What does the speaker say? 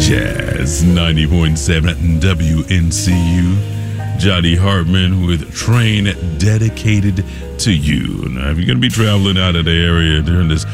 Jazz 90.7 WNCU. Johnny Hartman with Train Dedicated to You. Now, if you're going to be traveling out of the area during this